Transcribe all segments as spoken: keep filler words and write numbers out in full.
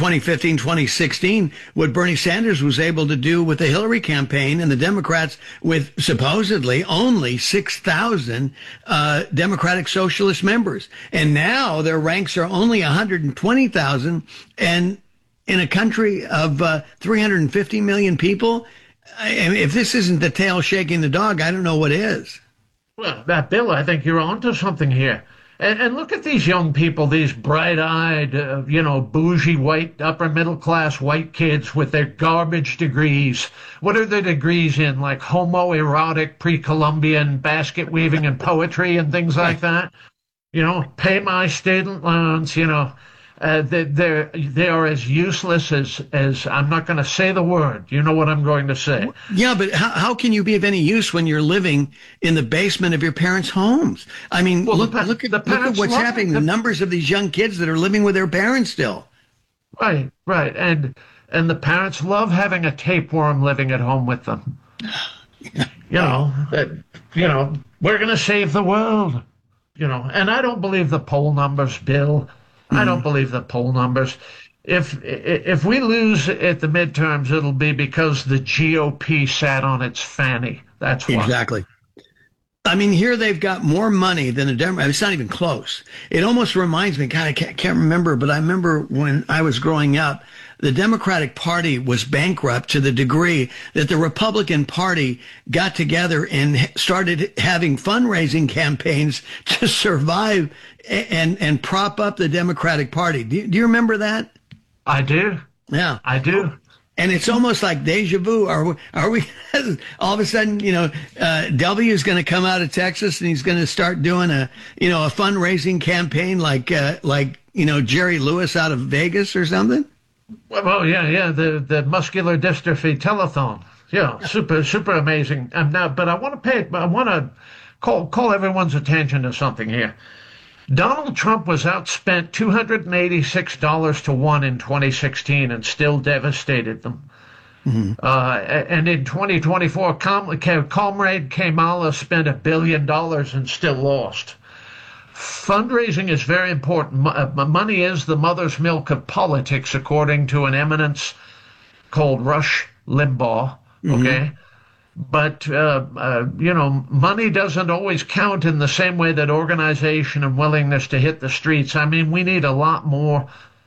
twenty fifteen, twenty sixteen, what Bernie Sanders was able to do with the Hillary campaign and the Democrats with supposedly only six thousand uh, Democratic Socialist members. And now their ranks are only one hundred twenty thousand. And in a country of uh, three hundred fifty million people, I, if this isn't the tail shaking the dog, I don't know what is. Well, that Bill, I think you're onto something here. And, and look at these young people, these bright-eyed, uh, you know, bougie white, upper-middle-class white kids with their garbage degrees. What are their degrees in? Like homoerotic, pre-Columbian basket weaving and poetry and things like that? You know, pay my student loans, you know. Uh, they, they're, they are as useless as, as I'm not going to say the word. You know what I'm going to say. Yeah, but how, how can you be of any use when you're living in the basement of your parents' homes? I mean, well, look, the, look, at, look at what's happening, the, the numbers of these young kids that are living with their parents still. Right, right. And and the parents love having a tapeworm living at home with them. You know, that, you know, we're going to save the world. You know, and I don't believe the poll numbers, Bill. I don't believe the poll numbers. If if we lose at the midterms, it'll be because the G O P sat on its fanny. That's why. Exactly. I mean, here they've got more money than the Democrats. It's not even close. It almost reminds me, God, I can't, can't remember, but I remember when I was growing up, the Democratic Party was bankrupt to the degree that the Republican Party got together and started having fundraising campaigns to survive and and prop up the Democratic Party. Do you, do you remember that? I do. Yeah, I do. And it's almost like deja vu. Are we, are we all of a sudden, you know, uh, W is going to come out of Texas and he's going to start doing a, you know, a fundraising campaign like, uh, like, you know, Jerry Lewis out of Vegas or something? Well, oh, yeah, yeah. The, the muscular dystrophy telethon. Yeah. Super, super amazing. Um, now, but I want to pay, I want to call, call everyone's attention to something here. Donald Trump was outspent two hundred eighty-six dollars to one in twenty sixteen and still devastated them. Mm-hmm. Uh, and in twenty twenty-four, Com- Comrade Kamala spent a billion dollars and still lost. Fundraising is very important. Money is the mother's milk of politics, according to an eminence called Rush Limbaugh. Okay. Mm-hmm. But, uh, uh, you know, money doesn't always count in the same way that organization and willingness to hit the streets. I mean, we need a lot more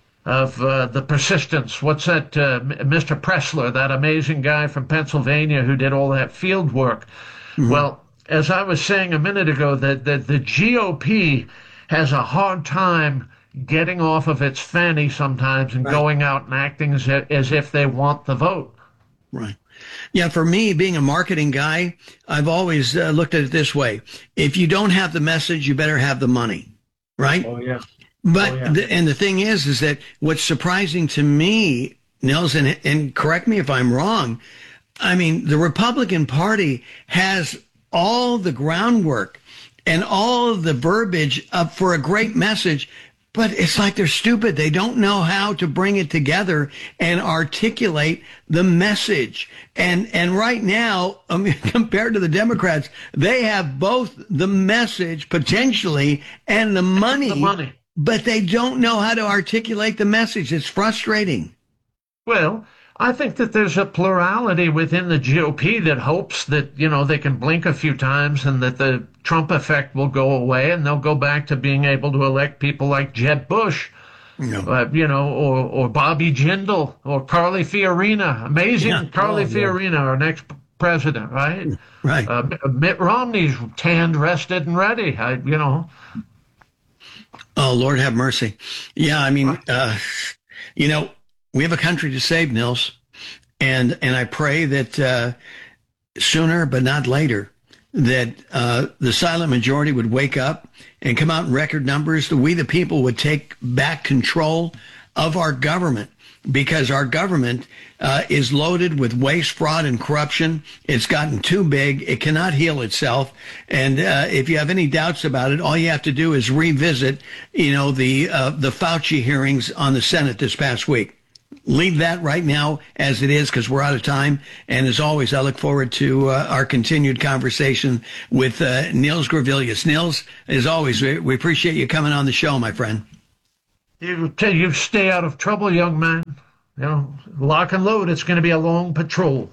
of uh, the persistence. What's that, uh, Mister Pressler, that amazing guy from Pennsylvania who did all that field work? Mm-hmm. Well, as I was saying a minute ago, that the, the G O P has a hard time getting off of its fanny sometimes and right. going out and acting as, as if they want the vote. Right. Yeah, for me, being a marketing guy, I've always uh, looked at it this way. If you don't have the message, you better have the money, right? Oh, yeah. But, oh, yeah. The, and the thing is, is that what's surprising to me, Nils, and, and correct me if I'm wrong, I mean, the Republican Party has all the groundwork and all of the verbiage up for a great message, but it's like they're stupid. They don't know how to bring it together and articulate the message. And and right now, I mean, compared to the Democrats, they have both the message potentially and the money, the money, but they don't know how to articulate the message. It's frustrating. Well, I think that there's a plurality within the G O P that hopes that, you know, they can blink a few times and that the Trump effect will go away and they'll go back to being able to elect people like Jeb Bush, no. uh, you know, or, or Bobby Jindal or Carly Fiorina. Amazing yeah. Carly oh, Fiorina, yeah. our next president, right? Right. Uh, Mitt Romney's tanned, rested, and ready, I, you know. Oh, Lord have mercy. Yeah, I mean, uh, you know, we have a country to save, Nils, and and I pray that uh, sooner but not later that uh, the silent majority would wake up and come out in record numbers, that we the people would take back control of our government, because our government uh, is loaded with waste, fraud, and corruption. It's gotten too big. It cannot heal itself. And uh, if you have any doubts about it, all you have to do is revisit, you know, the uh, the Fauci hearings on the Senate this past week. Leave that right now as it is, because we're out of time. And as always, I look forward to uh, our continued conversation with uh, Nils Gravilius. Nils, as always, we, we appreciate you coming on the show, my friend. You, t- you stay out of trouble, young man. You know, lock and load. It's going to be a long patrol.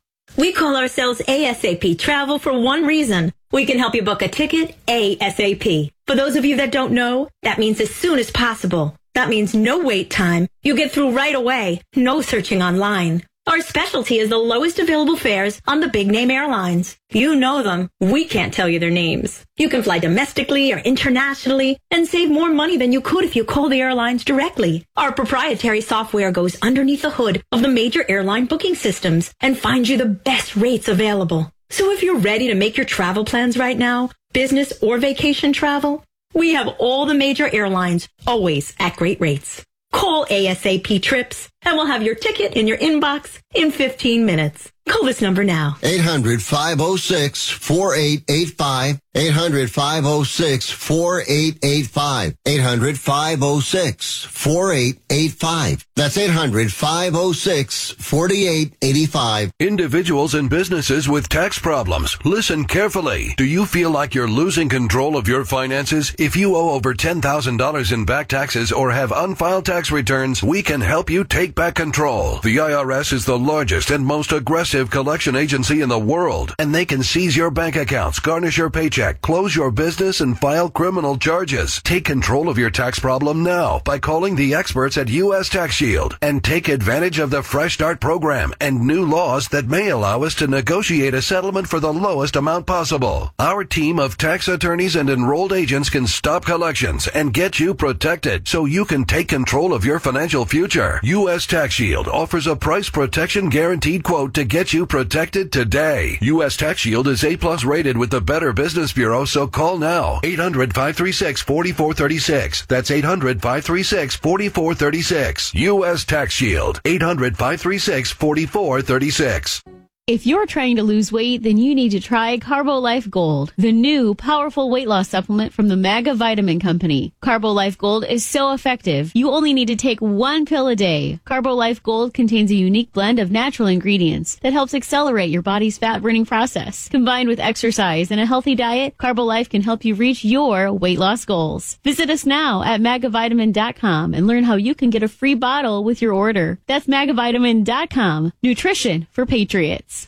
We call ourselves ASAP Travel for one reason. We can help you book a ticket ASAP. For those of you that don't know, that means as soon as possible. That means no wait time. You get through right away. No searching online. Our specialty is the lowest available fares on the big name airlines. You know them. We can't tell you their names. You can fly domestically or internationally and save more money than you could if you call the airlines directly. Our proprietary software goes underneath the hood of the major airline booking systems and finds you the best rates available. So if you're ready to make your travel plans right now, business or vacation travel, we have all the major airlines, always at great rates. Call ASAP Trips, and we'll have your ticket in your inbox in fifteen minutes. Call this number now. eight hundred, five oh six, four eight eight five. eight hundred, five oh six, four eight eight five. eight hundred, five oh six, four eight eight five. That's eight hundred, five oh six, four eight eight five. Individuals and businesses with tax problems, listen carefully. Do you feel like you're losing control of your finances? If you owe over ten thousand dollars in back taxes or have unfiled tax returns, we can help you take back control. The I R S is the largest and most aggressive collection agency in the world, and they can seize your bank accounts, garnish your paycheck, close your business, and file criminal charges. Take control of your tax problem now by calling the experts at U S Tax Shield and take advantage of the Fresh Start program and new laws that may allow us to negotiate a settlement for the lowest amount possible. Our team of tax attorneys and enrolled agents can stop collections and get you protected so you can take control of your financial future. U S Tax Shield offers a price protection guaranteed quote to get you protected today. U S Tax Shield is A plus rated with the Better Business Bureau, so call now. eight hundred, five three six, four four three six. That's eight hundred, five three six, four four three six. U S Tax Shield. eight hundred, five three six, four four three six. If you're trying to lose weight, then you need to try Carbo Life Gold, the new powerful weight loss supplement from the Maga Vitamin Company. Carbo Life Gold is so effective, you only need to take one pill a day. Carbo Life Gold contains a unique blend of natural ingredients that helps accelerate your body's fat-burning process. Combined with exercise and a healthy diet, Carbo Life can help you reach your weight loss goals. Visit us now at maga vitamin dot com and learn how you can get a free bottle with your order. That's maga vitamin dot com. Nutrition for patriots.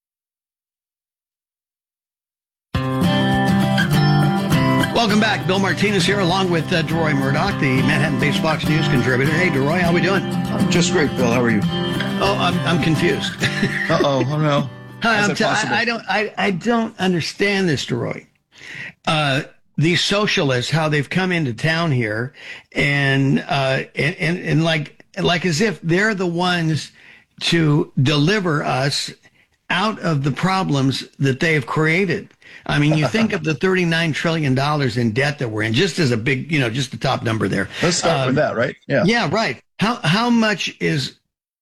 Welcome back. Bill Martinez here along with uh, DeRoy Murdoch, the Manhattan-based Fox News contributor. Hey, DeRoy, how we doing? I'm just great, Bill. How are you? Oh, I'm, I'm confused. Uh-oh. Oh, no. Hi, How's I'm that t- possible? I, I don't I, I don't understand this, DeRoy. Uh, these socialists, how they've come into town here and, uh, and, and, and like, like as if they're the ones to deliver us out of the problems that they have created. I mean, you think of the thirty-nine trillion dollars in debt that we're in, just as a big, you know, just the top number there. Let's start Um, with that, right? Yeah. Yeah, right. How how much is,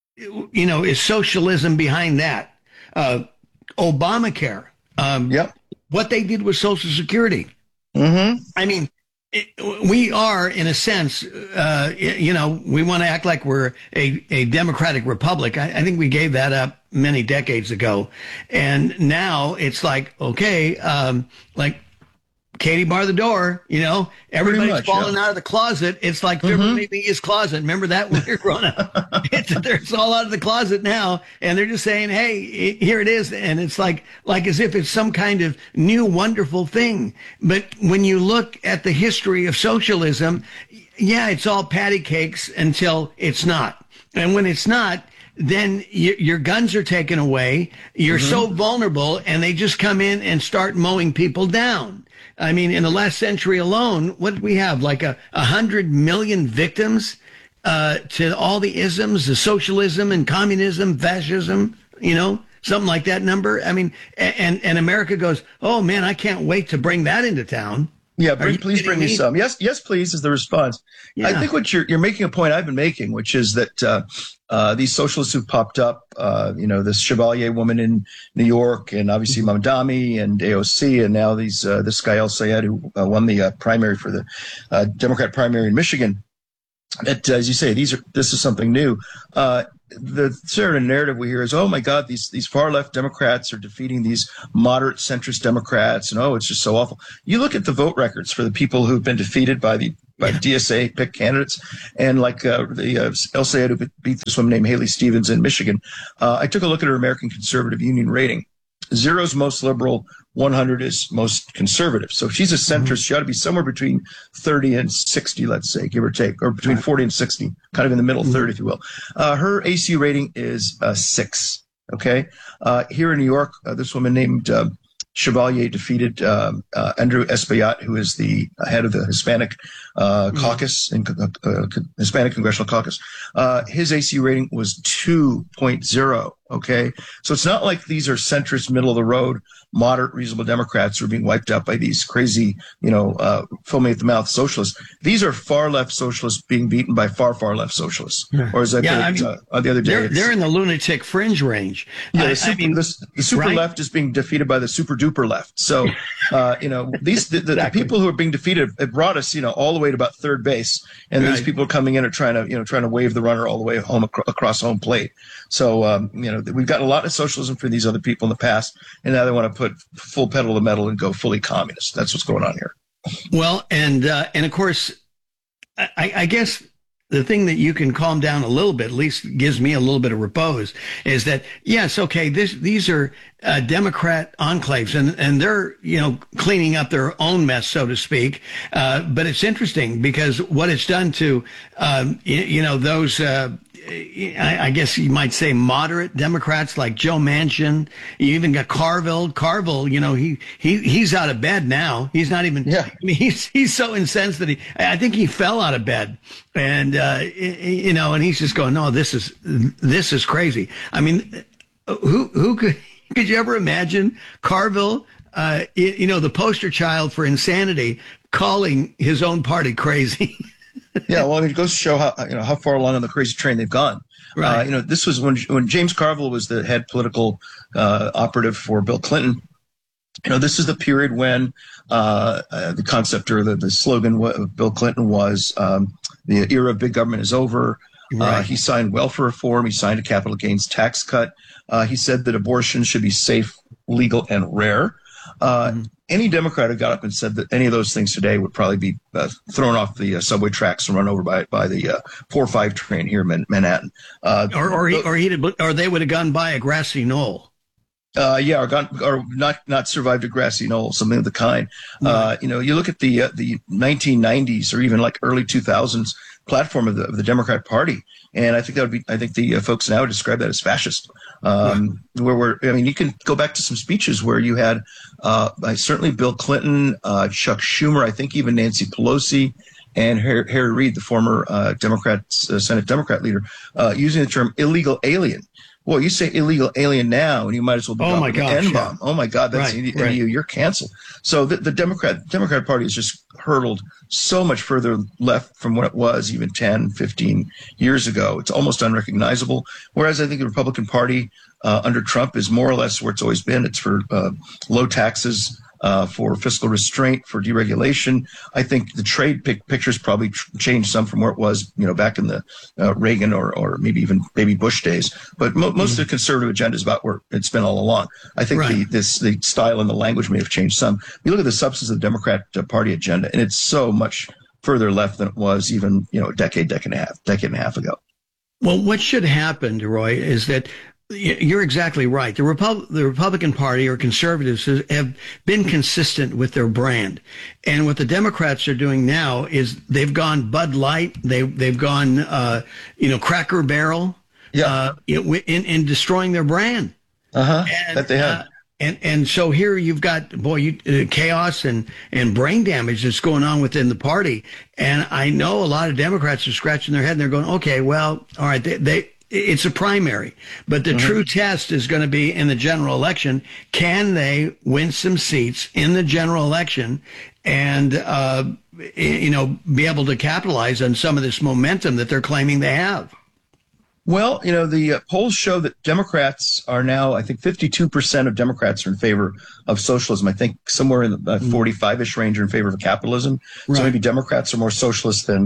you know, is socialism behind that? Uh, Obamacare. Um, Yep. What they did with Social Security. Mm-hmm. I mean, it, we are, in a sense, uh, you know, we want to act like we're a, a democratic republic. I, I think we gave that up many decades ago. And now it's like, okay, um, like Katie bar the door, you know, everybody's much, falling yeah. out of the closet. It's like mm-hmm. leaving his closet. Remember that when we were growing up? It's, they're it's all out of the closet now. And they're just saying, hey, it, here it is. And it's like, like as if it's some kind of new, wonderful thing. But when you look at the history of socialism, yeah, it's all patty cakes until it's not. And when it's not, then y- your guns are taken away. You're mm-hmm. so vulnerable, and they just come in and start mowing people down. I mean, in the last century alone, what did we have? Like a, a hundred million victims uh, to all the isms, the socialism and communism, fascism, you know, something like that number. I mean, and, and America goes, oh, man, I can't wait to bring that into town. Yeah, bring, please bring me some. Yes, yes, please, is the response. Yeah. I think what you're you're making a point I've been making, which is that uh, uh, these socialists who've popped up, uh, you know, this Chevalier woman in New York, and obviously Mamdani and A O C, and now these uh, this guy El Sayed who uh, won the uh, primary for the uh, Democrat primary in Michigan. That, uh, as you say, these are this is something new. Uh, the sort of narrative we hear is, oh my God, these these far left Democrats are defeating these moderate centrist Democrats, and oh, it's just so awful. You look at the vote records for the people who've been defeated by the by Yeah. D S A picked candidates. And like uh, the uh, El Sayed who beat this woman named Haley Stevens in Michigan, uh, I took a look at her American Conservative Union rating. Zero's most liberal, one hundred is most conservative. So if she's a centrist, mm-hmm. she ought to be somewhere between thirty and sixty, let's say, give or take, or between forty and sixty, kind of in the middle, mm-hmm. third, if you will. Uh, her A C U rating is uh, six. Okay. Uh, here in New York, uh, this woman named uh, Chevalier defeated uh, uh, Andrew Espaillat, who is the head of the Hispanic uh, mm-hmm. caucus, in, uh, uh, Hispanic Congressional Caucus. Uh, his A C U rating was two point oh. Okay. So it's not like these are centrist, middle of the road, moderate, reasonable Democrats who are being wiped out by these crazy, you know, uh, foaming at the mouth socialists. These are far left socialists being beaten by far, far left socialists. Yeah. Or as I yeah, put I it mean, uh, the other day, they're, they're in the lunatic fringe range. Yeah, I, the super, I mean, the, the super right? left is being defeated by the super duper left. So, uh, you know, these the, the, exactly. the people who are being defeated have brought us, you know, all the way to about third base, and right. these people are coming in and trying to, you know, trying to wave the runner all the way home ac- across home plate. So, um, you know, we've got a lot of socialism for these other people in the past, and now they want to put full pedal to the metal and go fully communist. That's what's going on here. Well, and uh, and of course, I, I guess the thing that you can calm down a little bit, at least gives me a little bit of repose, is that yes, okay, this these are uh, Democrat enclaves, and and they're you know cleaning up their own mess, so to speak. Uh, but it's interesting because what it's done to um, you, you know those. Uh, I, I guess you might say moderate Democrats like Joe Manchin. You even got Carville. Carville, you know, he, he, he's out of bed now. He's not even, yeah. I mean, he's, he's so incensed that he, I think he fell out of bed and, uh, you know, and he's just going, no, this is, this is crazy. I mean, who, who could, could you ever imagine Carville, uh, you know, the poster child for insanity, calling his own party crazy? Yeah, well, I mean, it goes to show how you know how far along on the crazy train they've gone. Right. Uh, you know, this was when when James Carville was the head political uh, operative for Bill Clinton. You know, this is the period when uh, uh, the concept or the, the slogan of Bill Clinton was um, the era of big government is over. Right. Uh, he signed welfare reform. He signed a capital gains tax cut. Uh, he said that abortion should be safe, legal, and rare. Uh, mm-hmm. Any Democrat who got up and said that any of those things today would probably be uh, thrown off the uh, subway tracks and run over by by the uh, four oh five train here in Man- Manhattan. Uh, or or, he, or, he'd, or they would have gone by a grassy knoll. Uh, yeah, or, gone, or not not survived a grassy knoll, something of the kind. Right. Uh, you know, you look at the uh, the nineteen nineties or even like early two thousands platform of the, of the Democrat Party, and I think that would be. I think the uh, folks now would describe that as fascist. Um, right. Where we're, I mean, you can go back to some speeches where you had uh, certainly Bill Clinton, uh, Chuck Schumer, I think even Nancy Pelosi, and Harry, Harry Reid, the former uh, Democrat uh, Senate Democrat leader, uh, using the term illegal alien. Well, you say illegal alien now, and you might as well be oh my gosh, an N-bomb. Yeah. Oh my God, that's right, any, right. any you. You're canceled. So the, the Democrat Democrat Party has just hurtled so much further left from what it was even ten, fifteen years ago. It's almost unrecognizable. Whereas I think the Republican Party uh, under Trump is more or less where it's always been. It's for uh, low taxes, uh, for fiscal restraint, for deregulation. I think the trade pic- picture's probably tr- changed some from where it was, you know, back in the uh, Reagan or, or maybe even baby Bush days. But mo- most mm-hmm. of the conservative agenda is about where it's been all along. I think right. the this the style and the language may have changed some. You look at the substance of the Democrat uh, Party agenda, and it's so much further left than it was even, you know, a decade, decade and a half, decade and a half ago. Well, what should happen, Roy, is that you're exactly right. The, Repub- the Republican Party or conservatives have been consistent with their brand. And what the Democrats are doing now is they've gone Bud Light. They, they've gone, uh, you know, Cracker Barrel yeah. uh, in, in destroying their brand. Uh-huh. And, that they have. Uh, and, and so here you've got, boy, you, uh, chaos and, and brain damage that's going on within the party. And I know a lot of Democrats are scratching their head and they're going, okay, well, all right, they, they it's a primary, but the mm-hmm. true test is going to be in the general election. Can they win some seats in the general election and, uh, you know, be able to capitalize on some of this momentum that they're claiming they have? Well, you know, the uh, polls show that Democrats are now, I think fifty-two percent of Democrats are in favor of socialism. I think somewhere in the uh, forty-five-ish range are in favor of capitalism. Right. So maybe Democrats are more socialist than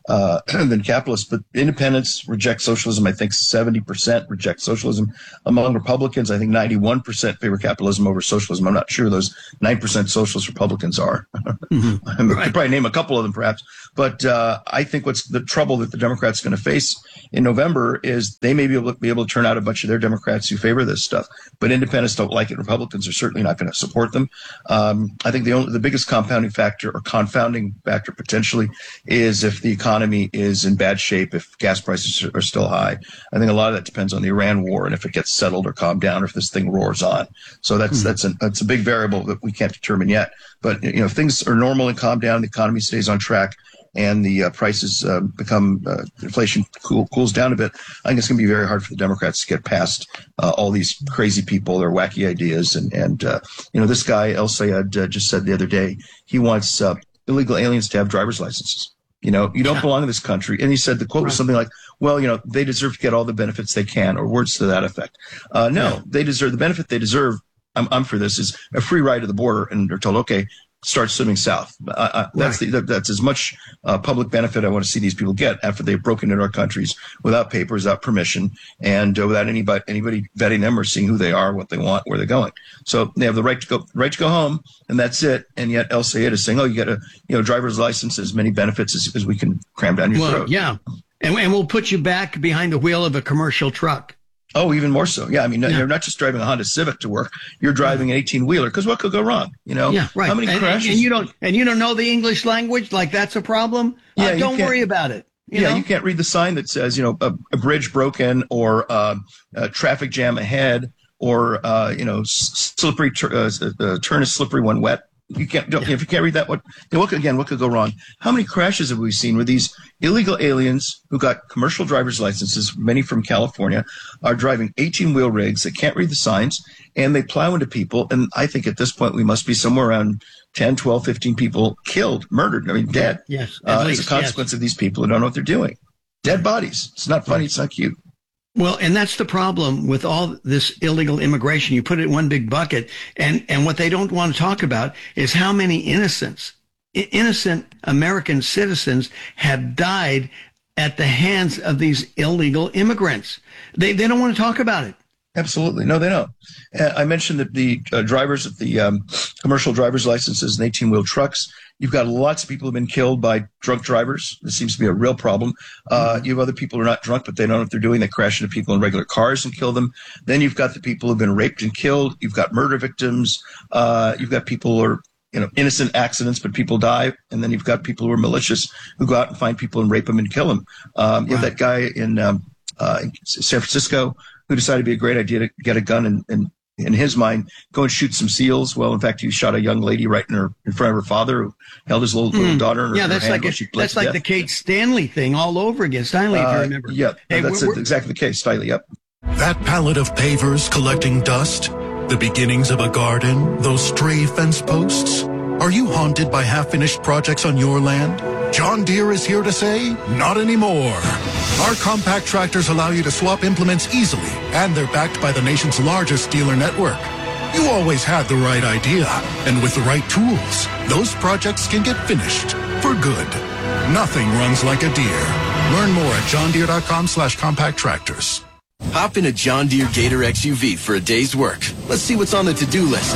uh, than capitalists. But independents reject socialism. I think seventy percent reject socialism. Among Republicans, I think ninety-one percent favor capitalism over socialism. I'm not sure who those nine percent socialist Republicans are. Mm-hmm. I right. could probably name a couple of them, perhaps. But uh, I think what's the trouble that the Democrats are going to face in November is they may be able to be able to turn out a bunch of their Democrats who favor this stuff, but independents don't like it. Republicans are certainly not going to support them. Um, I think the only, the biggest compounding factor or confounding factor potentially is if the economy is in bad shape, if gas prices are still high. I think a lot of that depends on the Iran war and if it gets settled or calmed down or if this thing roars on. So that's, mm-hmm. that's, a, that's a big variable that we can't determine yet. But, you know, if things are normal and calm down, the economy stays on track, and the uh, prices uh, become, uh, inflation cool, cools down a bit, I think it's going to be very hard for the Democrats to get past uh, all these crazy people, their wacky ideas. And, and uh, you know, this guy, El Sayed, uh, just said the other day, he wants uh, illegal aliens to have driver's licenses. You know, you don't yeah. belong in this country. And he said the quote right. was something like, well, you know, they deserve to get all the benefits they can, or words to that effect. Uh, no, yeah. they deserve the benefit they deserve. I'm, I'm for this is a free ride to the border. And they're told, okay, start swimming south. Uh, uh, that's right. the, that's as much uh, public benefit I want to see these people get after they've broken into our countries without papers, without permission, and uh, without anybody anybody vetting them or seeing who they are, what they want, where they're going. So they have the right to go right to go home, and that's it. And yet El Sayed is saying, "Oh, you get a you know driver's license, as many benefits as, as we can cram down your well, throat." Yeah, and and we'll put you back behind the wheel of a commercial truck. Oh, even more so. Yeah. I mean, yeah. you're not just driving a Honda Civic to work. You're driving an eighteen wheeler, because what could go wrong? You know, yeah, right. How many and, crashes? And you don't, and you don't know the English language. Like that's a problem. Yeah, uh, don't worry about it. You yeah. know? You can't read the sign that says, you know, a, a bridge broken, or uh, a traffic jam ahead, or, uh, you know, slippery, uh, uh, turn is slippery when wet. You can't, don't, yeah. if you can't read that, what, what again, what could go wrong? How many crashes have we seen where these illegal aliens who got commercial driver's licenses, many from California, are driving eighteen wheel rigs that can't read the signs, and they plow into people? And I think at this point, we must be somewhere around ten, twelve, fifteen people killed, murdered. I mean, dead. Yes. Uh, least, as a consequence yes. of these people who don't know what they're doing. Dead bodies. It's not funny. It's not cute. Well, and that's the problem with all this illegal immigration. You put it in one big bucket, and, and what they don't want to talk about is how many innocents, innocent American citizens have died at the hands of these illegal immigrants. They they don't want to talk about it. Absolutely. No, they don't. Uh, I mentioned that the uh, drivers of the um, commercial driver's licenses and eighteen-wheel trucks, you've got lots of people who have been killed by drunk drivers. This seems to be a real problem. Uh, mm-hmm. You have other people who are not drunk, but they don't know what they're doing. They crash into people in regular cars and kill them. Then you've got the people who have been raped and killed. You've got murder victims. Uh, you've got people who are, you know, innocent accidents, but people die. And then you've got people who are malicious who go out and find people and rape them and kill them. Um, you have that guy in, um, uh, in San Francisco who decided it'd be a great idea to get a gun and, and in his mind, go and shoot some seals. Well, in fact, he shot a young lady right in her in front of her father, who held his little, mm. little daughter in her, yeah, that's her like hand. a, that's like death. The Kate Stanley thing all over again. Stanley, uh, if you remember. Yeah, hey, that's we're, we're, exactly the case. Stanley, yep. That pallet of pavers collecting dust, the beginnings of a garden, those stray fence posts. Are you haunted by half-finished projects on your land? John Deere is here to say, not anymore. Our compact tractors allow you to swap implements easily, and they're backed by the nation's largest dealer network. You always had the right idea, and with the right tools, those projects can get finished for good. Nothing runs like a Deere. Learn more at johndeere.com slash compact tractors. Hop in a John Deere Gator X U V for a day's work. Let's see what's on the to-do list.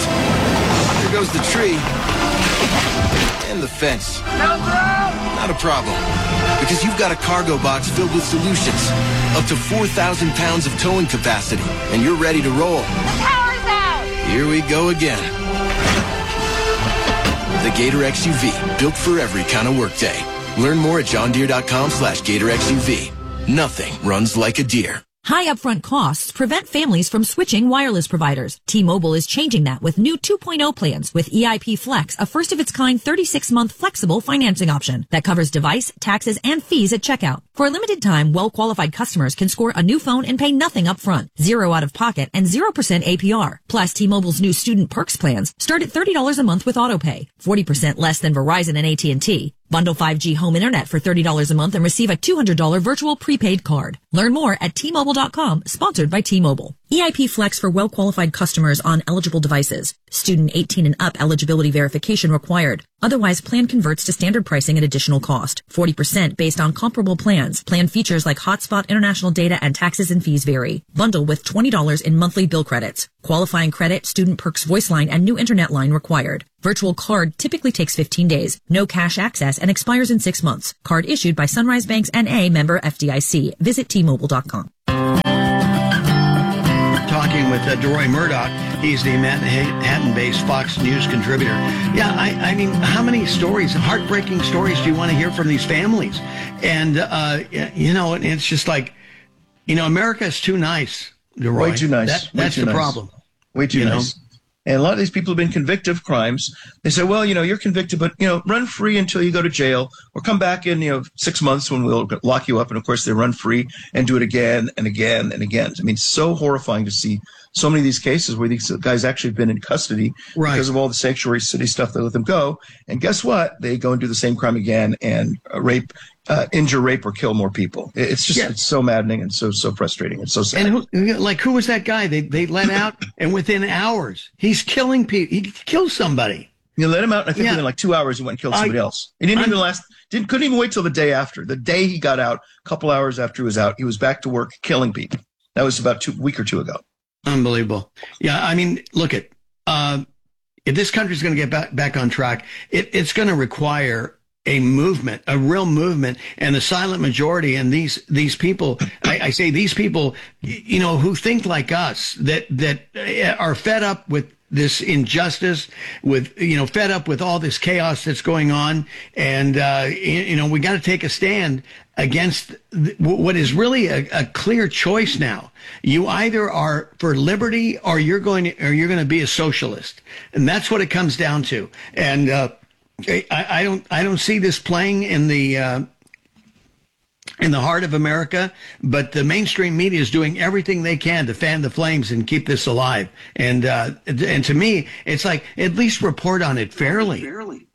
There goes the tree. And the fence. Not a problem. Because you've got a cargo box filled with solutions. Up to four thousand pounds of towing capacity. And you're ready to roll. The power's out! Here we go again. The Gator X U V. Built for every kind of workday. Learn more at johndeere.com slash Gator X U V. Nothing runs like a Deere. High upfront costs prevent families from switching wireless providers. T-Mobile is changing that with new two point oh plans with E I P Flex, a first-of-its-kind thirty-six month flexible financing option that covers device, taxes, and fees at checkout. For a limited time, well-qualified customers can score a new phone and pay nothing up front, zero out of pocket, and zero percent A P R. Plus, T-Mobile's new Student Perks plans start at thirty dollars a month with autopay, forty percent less than Verizon and A T and T. Bundle five G home internet for thirty dollars a month and receive a two hundred dollars virtual prepaid card. Learn more at T Mobile dot com, sponsored by T-Mobile. E I P Flex for well-qualified customers on eligible devices. Student eighteen and up eligibility verification required. Otherwise, plan converts to standard pricing at additional cost. forty percent based on comparable plans. Plan features like hotspot, international data, and taxes and fees vary. Bundle with twenty dollars in monthly bill credits. Qualifying credit, student perks voice line, and new internet line required. Virtual card typically takes fifteen days. No cash access and expires in six months. Card issued by Sunrise Banks N A, member F D I C. Visit T Mobile dot com. Talking with uh, DeRoy Murdoch. He's the Manhattan-based Fox News contributor. Yeah, I, I mean, how many stories, heartbreaking stories do you want to hear from these families? And, uh, you know, it's just like, you know, America is too nice, DeRoy. Way too nice. That, Way that's too the nice. problem. Way too you nice. Know? And a lot of these people have been convicted of crimes. They say, well, you know, you're convicted, but, you know, run free until you go to jail or come back in, you know, six months when we'll lock you up. And, of course, they run free and do it again and again and again. I mean, so horrifying to see so many of these cases where these guys actually have been in custody right. because of all the sanctuary city stuff that let them go. And guess what? They go and do the same crime again and uh, rape, uh, injure, rape, or kill more people. It's just, yeah. it's so maddening and so, so frustrating. It's so sad. And who, like, who was that guy they, they let out? And within hours, he's killing people. He killed somebody. You let him out, and I think yeah. within like two hours, he went and killed somebody I, else. He didn't I'm, even last, didn't, couldn't even wait till the day after. The day he got out, a couple hours after he was out, he was back to work killing people. That was about two, a week or two ago. Unbelievable. Yeah, I mean, look at uh, if this country's going to get back, back on track, it, it's going to require a movement, a real movement, and the silent majority. And these these people, I, I say these people, you know, who think like us, that that are fed up with this injustice, with, you know, fed up with all this chaos that's going on. And, uh, you know, we got to take a stand against th- what is really a, a clear choice now. You either are for liberty or you're going to, or you're going to be a socialist. And that's what it comes down to. And, uh, I, I don't, I don't see this playing in the, uh, in the heart of America, but the mainstream media is doing everything they can to fan the flames and keep this alive. And uh, and to me, it's like, at least report on it fairly.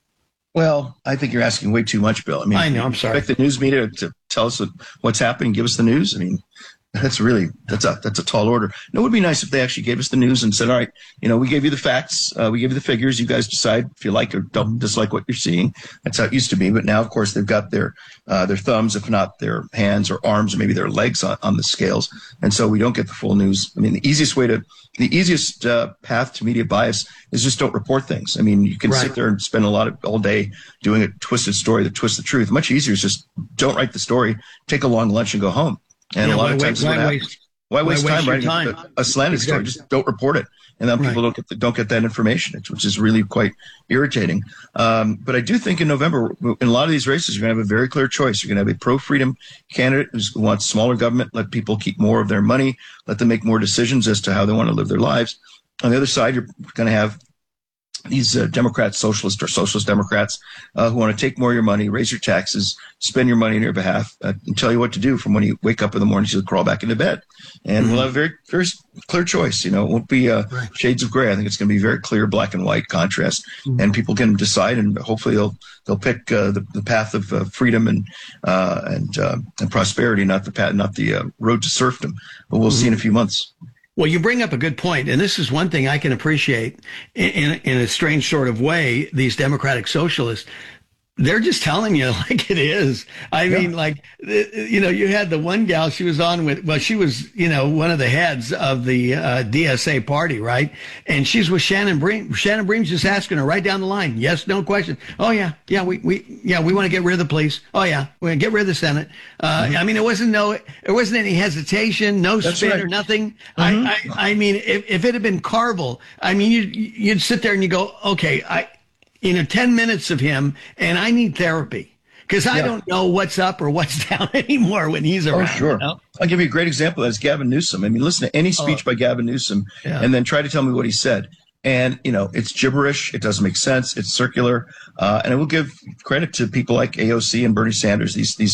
Well, I think you're asking way too much, Bill. I mean, I know. I'm sorry. Expect the news media to tell us what's happening, give us the news. I mean, that's really that's a that's a tall order. No, it would be nice if they actually gave us the news and said, all right, you know, we gave you the facts, uh, we gave you the figures. You guys decide if you like or don't dislike what you're seeing. That's how it used to be. But now, of course, they've got their uh, their thumbs, if not their hands or arms, or maybe their legs on, on the scales, and so we don't get the full news. I mean, the easiest way to the easiest uh, path to media bias is just don't report things. I mean, you can right. sit there and spend a lot of all day doing a twisted story that twists the truth. Much easier is just don't write the story, take a long lunch, and go home. And yeah, a lot of times, why, what why happens, waste, why waste why time waste writing time? a, a slanted exactly. story? Just don't report it, and then right. people don't get the, don't get that information, which is really quite irritating. Um, but I do think in November, in a lot of these races, you're going to have a very clear choice. You're going to have a pro-freedom candidate who wants smaller government, let people keep more of their money, let them make more decisions as to how they want to live their lives. On the other side, you're going to have these uh, Democrats, socialist or socialist Democrats, uh, who want to take more of your money, raise your taxes, spend your money on your behalf, uh, and tell you what to do from when you wake up in the morning to crawl back into bed. And mm-hmm. we'll have a very, very clear choice. You know, it won't be uh, right. shades of gray. I think it's going to be very clear, black and white contrast, mm-hmm. and people can decide. And hopefully, they'll they'll pick uh, the, the path of uh, freedom and uh, and uh, and prosperity, not the path, not the uh, road to serfdom. But we'll mm-hmm. see in a few months. Well, you bring up a good point, and this is one thing I can appreciate in, in, in a strange sort of way. These democratic socialists, they're just telling you like it is. I yeah. mean, like, you know, you had the one gal, she was on with, well, she was, you know, one of the heads of the uh, D S A party, right? And she's with Shannon Bream. Shannon Bream's just asking her right down the line. Yes, no question. Oh, yeah. Yeah, we, we, yeah, we want to get rid of the police. Oh, yeah. We're going to get rid of the Senate. Uh, mm-hmm. I mean, it wasn't no, there wasn't any hesitation, no That's spin right. or nothing. Mm-hmm. I, I, I mean, if, if it had been Carville, I mean, you'd, you'd sit there and you go, okay, I, you know, ten minutes of him, and I need therapy because I yeah. don't know what's up or what's down anymore when he's around. Oh, sure. You know? I'll give you a great example. That's Gavin Newsom. I mean, listen to any speech oh. by Gavin Newsom yeah. and then try to tell me what he said. And, you know, it's gibberish. It doesn't make sense. It's circular. Uh, and I will give credit to people like A O C and Bernie Sanders, these these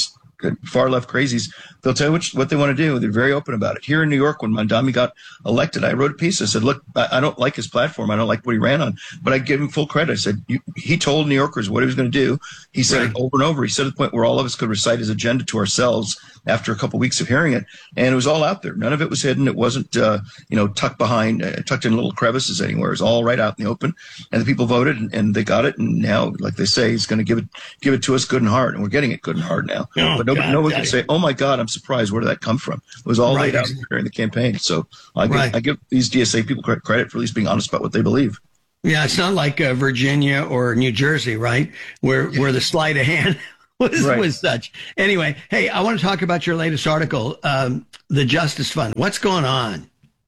far left crazies, they'll tell you what, what they want to do. They're very open about it. Here in New York, when Mamdani got elected, I wrote a piece. I said, look, I, I don't like his platform. I don't like what he ran on, but I give him full credit. I said, you, he told New Yorkers what he was going to do. He said right. it over and over. He said to the point where all of us could recite his agenda to ourselves after a couple of weeks of hearing it. And it was all out there. None of it was hidden. It wasn't, uh, you know, tucked behind, uh, tucked in little crevices anywhere. It was all right out in the open. And the people voted and, and they got it. And now, like they say, he's going to give it, give it to us good and hard. And we're getting it good and hard now. Oh, but no, God, no one God. can say, oh my God, I'm surprised. Where did that come from? It was all right. laid out during the campaign. So I give, right. I give these D S A people credit for at least being honest about what they believe. Yeah, it's not like uh, Virginia or New Jersey, right? Where yeah. where the sleight of hand was, right. was such. Anyway, hey, I want to talk about your latest article, um, the Justice Fund. What's going on?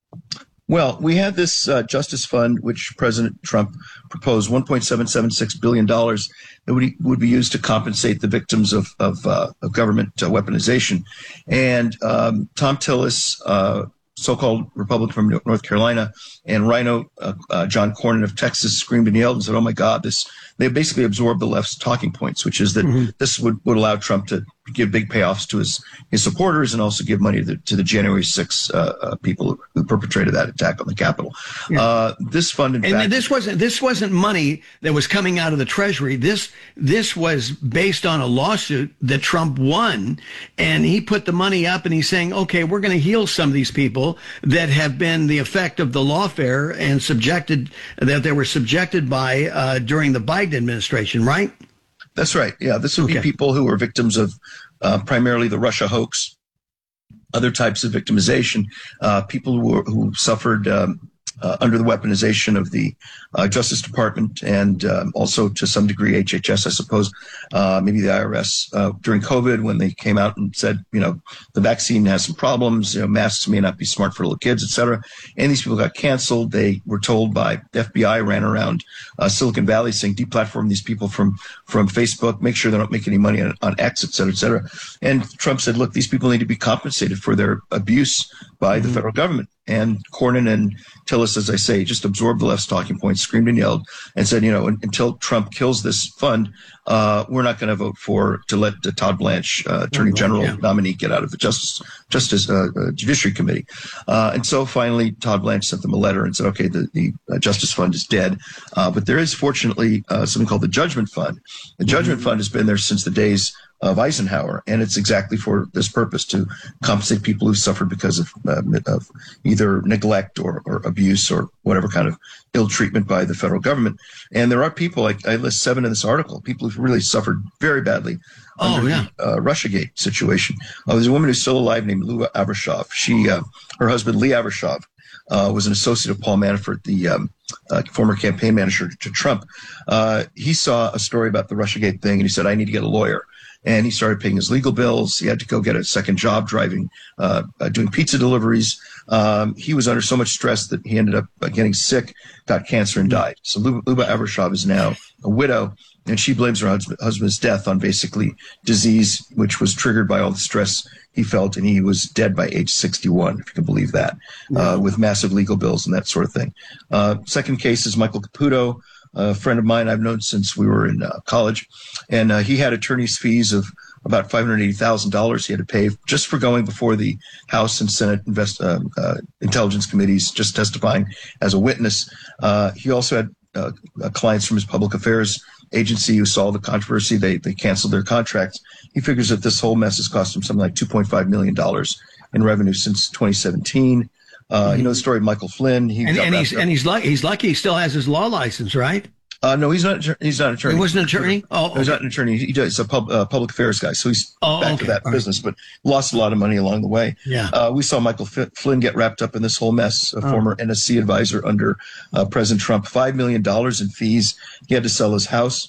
Well, we had this uh, Justice Fund, which President Trump proposed one point seven seven six billion dollars that would, would be used to compensate the victims of, of, uh, of government uh, weaponization. And um, Tom Tillis, uh, so-called Republican from North Carolina, and Rhino uh, uh, John Cornyn of Texas screamed and yelled and said, oh, my God, this they basically absorbed the left's talking points, which is that mm-hmm. this would, would allow Trump to give big payoffs to his, his supporters and also give money to the, to the January sixth uh, uh, people who perpetrated that attack on the Capitol. Yeah. Uh, this fund, in and fact, this wasn't this wasn't money that was coming out of the Treasury. This this was based on a lawsuit that Trump won, and he put the money up, and he's saying, okay, we're going to heal some of these people that have been the effect of the lawfare and subjected that they were subjected by uh, during the Biden administration, right? That's right. Yeah, this would okay. be people who were victims of uh, primarily the Russia hoax, other types of victimization, uh, people who, were, who suffered um, uh, under the weaponization of the uh, Justice Department and um, also to some degree H H S, I suppose, uh, maybe the I R S uh, during COVID when they came out and said, you know, the vaccine has some problems, you know, masks may not be smart for little kids, et cetera. And these people got canceled. They were told by the F B I, ran around uh, Silicon Valley saying, deplatform these people from from Facebook, make sure they don't make any money on, on X, et cetera, et cetera. And Trump said, look, these people need to be compensated for their abuse by mm-hmm. the federal government. And Cornyn and Tillis, as I say, just absorbed the left's talking points, screamed and yelled, and said, you know, until Trump kills this fund, uh, we're not going to vote for to let uh, Todd Blanche, uh, Attorney oh, General yeah. nominee, get out of the Justice Justice uh, uh, Judiciary Committee. Uh, and so finally, Todd Blanche sent them a letter and said, okay, the, the uh, Justice Fund is dead. Uh, but there is, fortunately, uh, something called the Judgment Fund. The Judgment mm-hmm. Fund has been there since the days of Eisenhower, and it's exactly for this purpose, to compensate people who suffered because of, uh, of either neglect or, or abuse or whatever kind of ill treatment by the federal government. And there are people, like I list seven in this article, people who've really suffered very badly oh, under yeah. the uh, Russiagate situation. Uh, there's a woman who's still alive named Lou Avershov. She, uh, her husband, Lee Avershov, uh, was an associate of Paul Manafort, the um, uh, former campaign manager to Trump. Uh, he saw a story about the Russiagate thing, and he said, I need to get a lawyer. And he started paying his legal bills. He had to go get a second job driving, uh, uh, doing pizza deliveries. Um, he was under so much stress that he ended up uh, getting sick, got cancer, and died. So Luba Avershov is now a widow, and she blames her husband, husband's death on basically disease, which was triggered by all the stress he felt, and he was dead by age sixty-one, if you can believe that, uh, with massive legal bills and that sort of thing. Uh, second case is Michael Caputo, a friend of mine I've known since we were in uh, college, and uh, he had attorney's fees of about five hundred eighty thousand dollars he had to pay just for going before the House and Senate invest, uh, uh, intelligence committees, just testifying as a witness. Uh, he also had uh, clients from his public affairs agency who saw the controversy. They they canceled their contracts. He figures that this whole mess has cost him something like two point five million dollars in revenue since twenty seventeen. Uh, mm-hmm. You know the story of Michael Flynn. He and, and he's up. and he's lucky. He's lucky. He still has his law license, right? Uh, no, he's not. He's not an attorney. He wasn't an attorney. Oh, okay. No, he's not an attorney. He does a pub, uh, public affairs guy, so he's oh, back okay. to that All business, right. but lost a lot of money along the way. Yeah. Uh, we saw Michael F- Flynn get wrapped up in this whole mess. A oh. former N S C advisor under uh, President Trump, five million dollars in fees. He had to sell his house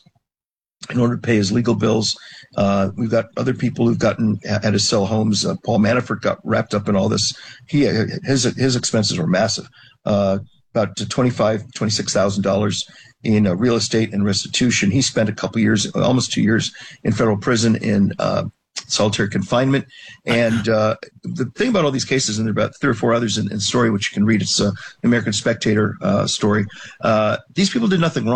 in order to pay his legal bills. Uh, we've got other people who've gotten had to sell homes. Uh, Paul Manafort got wrapped up in all this. He his his expenses were massive, uh, about twenty-five thousand dollars, twenty-six thousand dollars in uh, real estate and restitution. He spent a couple years, almost two years, in federal prison in uh, solitary confinement. And uh, the thing about all these cases, and there are about three or four others in the story, which you can read, it's uh, an American Spectator uh, story. Uh, these people did nothing wrong.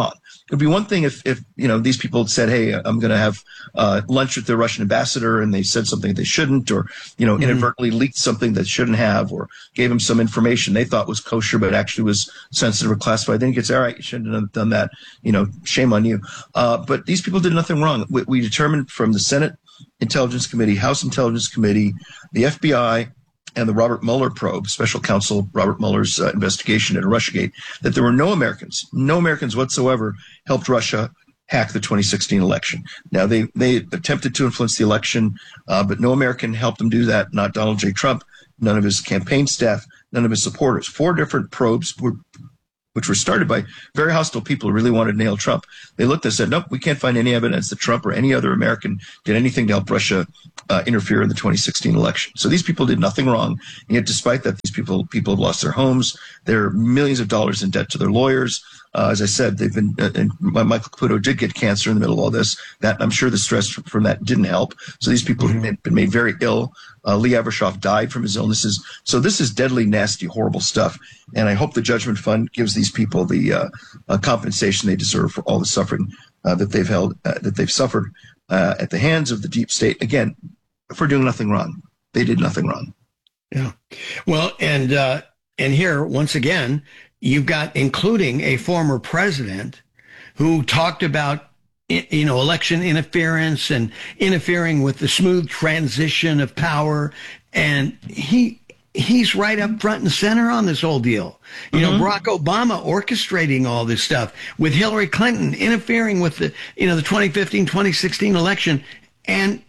It would be one thing if, if you know, these people said, hey, I'm going to have uh, lunch with the Russian ambassador, and they said something they shouldn't, or, you know, mm-hmm. inadvertently leaked something that shouldn't have, or gave him some information they thought was kosher, but actually was sensitive or classified. Then he gets, all right, you shouldn't have done that. You know, shame on you. Uh, but these people did nothing wrong. We, we determined from the Senate Intelligence Committee, House Intelligence Committee, the F B I, and the Robert Mueller probe, special counsel Robert Mueller's uh, investigation into Russiagate, that there were no Americans, no Americans whatsoever helped Russia hack the twenty sixteen election. Now, they, they attempted to influence the election, uh, but no American helped them do that, not Donald J. Trump, none of his campaign staff, none of his supporters. Four different probes were which were started by very hostile people who really wanted to nail Trump. They looked and said, nope, we can't find any evidence that Trump or any other American did anything to help Russia uh, interfere in the twenty sixteen election. So these people did nothing wrong. And yet, despite that, these people people have lost their homes. They're millions of dollars in debt to their lawyers. Uh, as I said, they've been, uh, and Michael Caputo did get cancer in the middle of all this. That I'm sure the stress from that didn't help. So these people mm-hmm. have been made very ill. Uh, Lee Avershoff died from his illnesses. So this is deadly, nasty, horrible stuff. And I hope the Judgment Fund gives these people the uh, uh, compensation they deserve for all the suffering uh, that they've held, uh, that they've suffered uh, at the hands of the deep state. Again, for doing nothing wrong. They did nothing wrong. Yeah. Well, and uh, and here once again, you've got including a former president who talked about, you know, election interference and interfering with the smooth transition of power. And he he's right up front and center on this whole deal. You mm-hmm. know, Barack Obama orchestrating all this stuff with Hillary Clinton interfering with the, you know, the twenty fifteen, twenty sixteen election. And,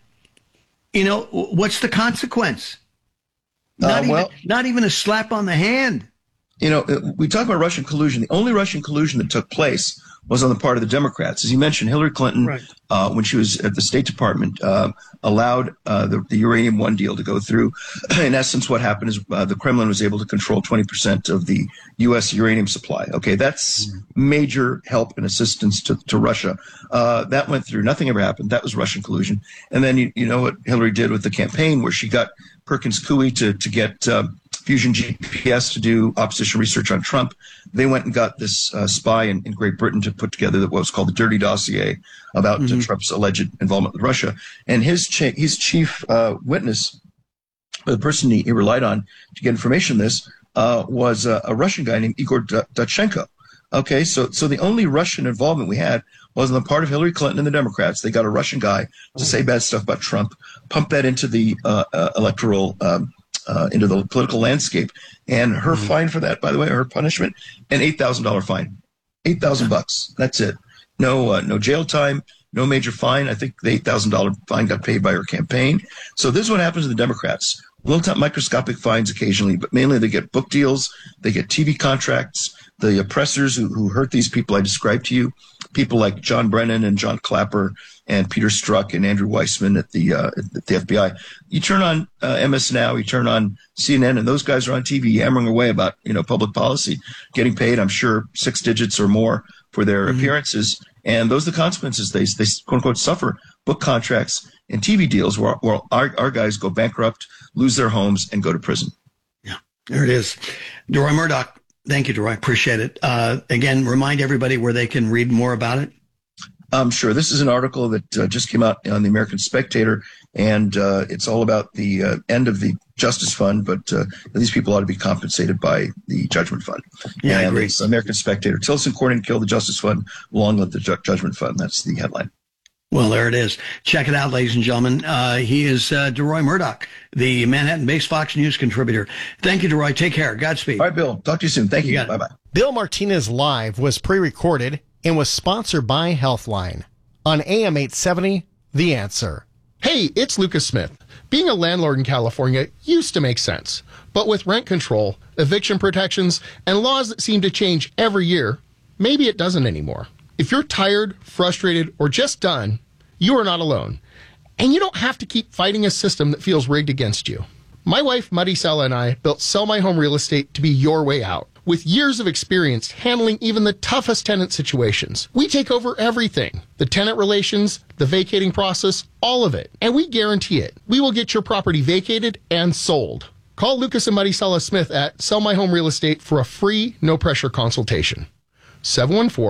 you know, what's the consequence? Not, uh, well, even, not even a slap on the hand. You know, we talk about Russian collusion. The only Russian collusion that took place was on the part of the Democrats. As you mentioned, Hillary Clinton, right. uh, when she was at the State Department, uh, allowed uh, the, the Uranium One deal to go through. In essence, what happened is uh, the Kremlin was able to control twenty percent of the U S uranium supply. Okay, that's mm-hmm. major help and assistance to, to Russia. Uh, that went through. Nothing ever happened. That was Russian collusion. And then you, you know what Hillary did with the campaign, where she got Perkins Coie to, to get uh, Fusion G P S to do opposition research on Trump. They went and got this uh, spy in, in Great Britain to put together what was called the Dirty Dossier about mm-hmm. uh, Trump's alleged involvement with Russia. And his cha- his chief uh, witness, the person he, he relied on to get information on this, uh, was uh, a Russian guy named Igor D- Dachenko. Okay, so so the only Russian involvement we had was on the part of Hillary Clinton and the Democrats. They got a Russian guy to say bad stuff about Trump, pump that into the uh, uh, electoral um, Uh, into the political landscape, and her mm-hmm. fine for that, by the way, her punishment, an eight thousand dollars fine, eight thousand bucks. That's it. No, uh, no jail time, no major fine. I think the eight thousand dollars fine got paid by her campaign. So this is what happens to the Democrats. Little time microscopic fines occasionally, but mainly they get book deals, they get T V contracts. The oppressors who, who hurt these people I described to you, people like John Brennan and John Clapper and Peter Strzok and Andrew Weissman at the uh, at the F B I. You turn on uh, M S Now, you turn on C N N, and those guys are on T V yammering away about, you know, public policy, getting paid, I'm sure, six digits or more for their mm-hmm. appearances. And those are the consequences. They, they quote unquote, suffer book contracts and T V deals where, where our, our guys go bankrupt, lose their homes, and go to prison. Yeah, there it is. DeRoy Murdock. Thank you, DeRoy. Appreciate it. Uh, again, remind everybody where they can read more about it. Um, sure. This is an article that uh, just came out on the American Spectator, and uh, it's all about the uh, end of the Justice Fund, but uh, these people ought to be compensated by the Judgment Fund. Yeah, and I agree. It's American Spectator. Tillerson Cornyn killed the Justice Fund, long live the Ju- Judgment Fund. That's the headline. Well, there it is. Check it out, ladies and gentlemen. Uh, he is uh, DeRoy Murdock, the Manhattan-based Fox News contributor. Thank you, DeRoy. Take care. Godspeed. All right, Bill. Talk to you soon. Thank you. you. Bye-bye. Bill Martinez Live was pre-recorded and was sponsored by Healthline on A M eight seventy, The Answer. Hey, it's Lucas Smith. Being a landlord in California used to make sense. But with rent control, eviction protections, and laws that seem to change every year, maybe it doesn't anymore. If you're tired, frustrated, or just done, you are not alone. And you don't have to keep fighting a system that feels rigged against you. My wife, Maricela, and I built Sell My Home Real Estate to be your way out. With years of experience handling even the toughest tenant situations, we take over everything. The tenant relations, the vacating process, all of it. And we guarantee it. We will get your property vacated and sold. Call Lucas and Maricela Smith at Sell My Home Real Estate for a free, no-pressure consultation. seven one four,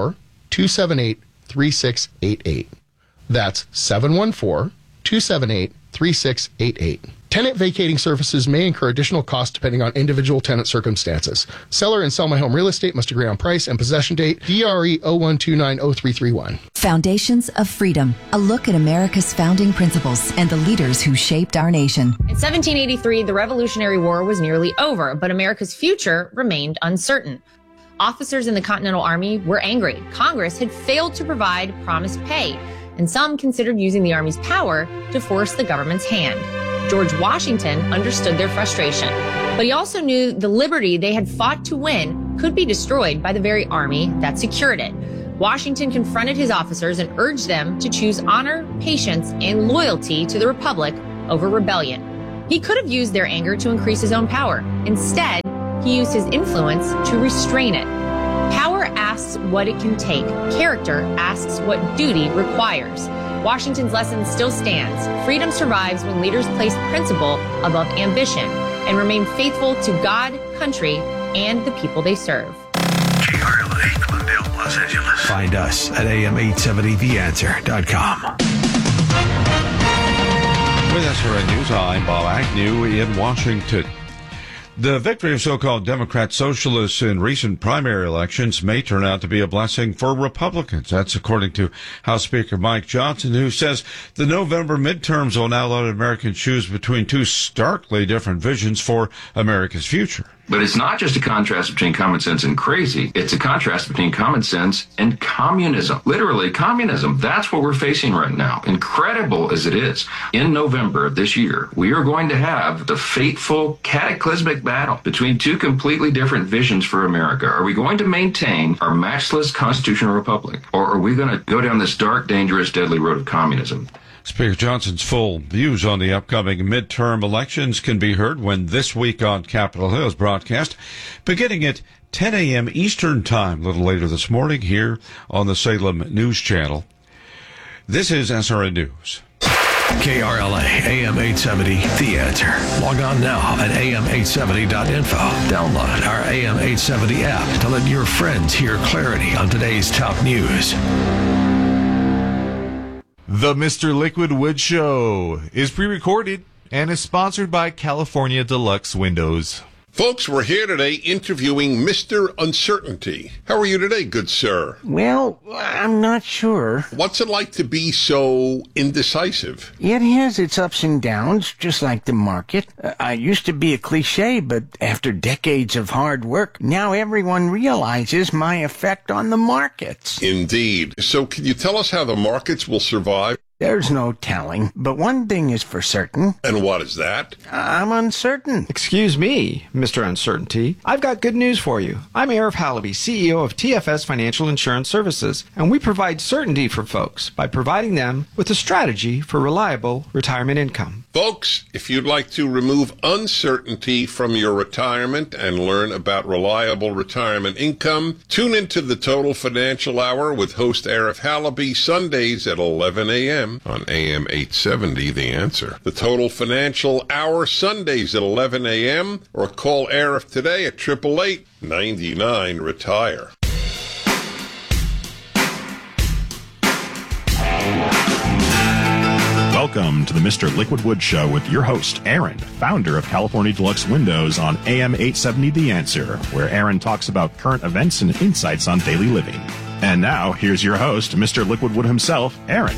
two seven eight, three six eight eight. That's seven one four, two seven eight, three six eight eight. Tenant vacating services may incur additional costs depending on individual tenant circumstances. Seller and Sell My Home Real Estate must agree on price and possession date. D R E zero one two nine zero three three one. Foundations of Freedom. A look at America's founding principles and the leaders who shaped our nation. In seventeen eighty-three, the Revolutionary War was nearly over, but America's future remained uncertain. Officers in the Continental Army were angry. Congress had failed to provide promised pay, and some considered using the Army's power to force the government's hand. George Washington understood their frustration, but he also knew the liberty they had fought to win could be destroyed by the very army that secured it. Washington confronted his officers and urged them to choose honor, patience, and loyalty to the Republic over rebellion. He could have used their anger to increase his own power. Instead, he used his influence to restrain it. Power asks what it can take. Character asks what duty requires. Washington's lesson still stands. Freedom survives when leaders place principle above ambition and remain faithful to God, country, and the people they serve. K R L A, Glendale, Los Angeles. Find us at A M eight seventy the answer dot com. With S R N News, I'm Bob Agnew in Washington. The victory of so-called Democrat socialists in recent primary elections may turn out to be a blessing for Republicans. That's according to House Speaker Mike Johnson, who says the November midterms will now let Americans choose between two starkly different visions for America's future. But it's not just a contrast between common sense and crazy. It's a contrast between common sense and communism. Literally, communism. That's what we're facing right now. Incredible as it is. In November of this year, we are going to have the fateful, cataclysmic battle between two completely different visions for America. Are we going to maintain our matchless constitutional republic, or are we going to go down this dark, dangerous, deadly road of communism? Speaker Johnson's full views on the upcoming midterm elections can be heard when This Week on Capitol Hill is broadcast, beginning at ten a.m. Eastern Time, a little later this morning, here on the Salem News Channel. This is S R N News. K R L A, A M eight seventy, The Answer. Log on now at A M eight seventy dot info. Download our A M eight seventy app to let your friends hear clarity on today's top news. The Mister Liquid Wood Show is pre-recorded and is sponsored by California Deluxe Windows. Folks, we're here today interviewing Mister Uncertainty. How are you today, good sir? Well, I'm not sure. What's it like to be so indecisive? It has its ups and downs, just like the market. Uh, I used to be a cliche, but after decades of hard work, now everyone realizes my effect on the markets. Indeed. So can you tell us how the markets will survive? There's no telling, but one thing is for certain. And what is that? I'm uncertain. Excuse me, Mister Uncertainty. I've got good news for you. I'm Arif Halaby, C E O of T F S Financial Insurance Services, and we provide certainty for folks by providing them with a strategy for reliable retirement income. Folks, if you'd like to remove uncertainty from your retirement and learn about reliable retirement income, tune into the Total Financial Hour with host Arif Halaby Sundays at eleven a.m. on A M eight seventy, The Answer. The Total Financial Hour Sundays at eleven a.m. or call Arif today at eight eight eight, nine nine, retire. Welcome to the Mister Liquid Wood Show with your host, Aaron, founder of California Deluxe Windows on A M eight seventy The Answer, where Aaron talks about current events and insights on daily living. And now, here's your host, Mister Liquid Wood himself, Aaron.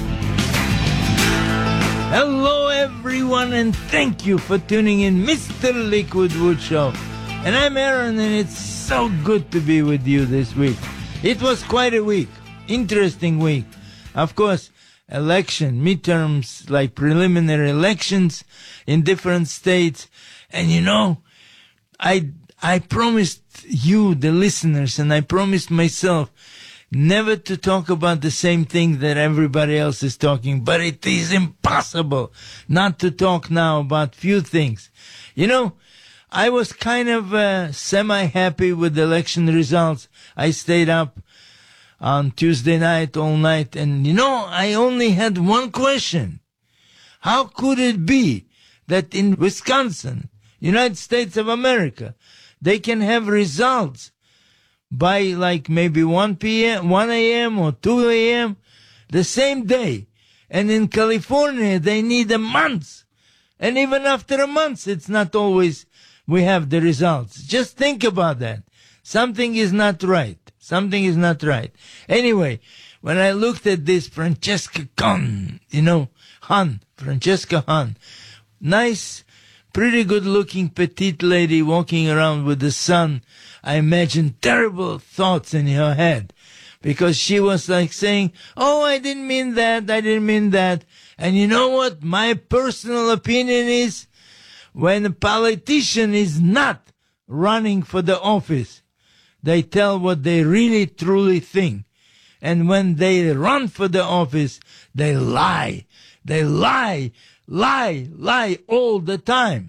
Hello, everyone, and thank you for tuning in Mister Liquid Wood Show. And I'm Aaron, and it's so good to be with you this week. It was quite a week. Interesting week. Of course, election, midterms, like preliminary elections in different states. And you know, I, I promised you, the listeners, and I promised myself never to talk about the same thing that everybody else is talking, but it is impossible not to talk now about few things. You know, I was kind of uh, semi-happy with the election results. I stayed up on Tuesday night all night, and you know, I only had one question. How could it be that in Wisconsin, United States of America, they can have results by like maybe one p.m., one a.m. or two a.m. the same day. And in California, they need a month. And even after a month, it's not always we have the results. Just think about that. Something is not right. Something is not right. Anyway, when I looked at this Francesca Hahn, you know, Hahn, Francesca Hahn, nice, pretty good-looking petite lady walking around with the sun, I imagined terrible thoughts in her head, because she was like saying, oh, I didn't mean that, I didn't mean that. And you know what? My personal opinion is, when a politician is not running for the office, they tell what they really truly think. And when they run for the office, they lie. They lie, lie, lie all the time.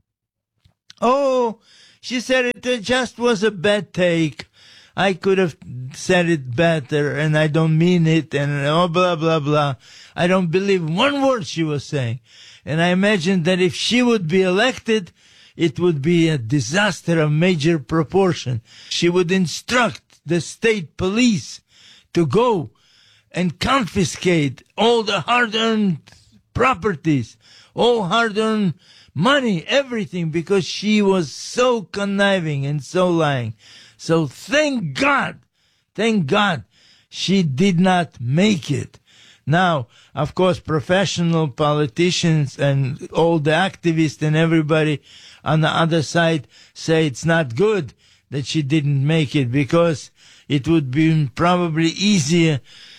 Oh, she said it just was a bad take. I could have said it better, and I don't mean it, and oh, blah, blah, blah. I don't believe one word she was saying. And I imagine that if she would be elected, it would be a disaster of major proportion. She would instruct the state police to go and confiscate all the hard-earned properties, all hard-earned money, everything, because she was so conniving and so lying. So thank God, thank God she did not make it. Now, of course, professional politicians and all the activists and everybody on the other side say it's not good that she didn't make it, because it would be probably easier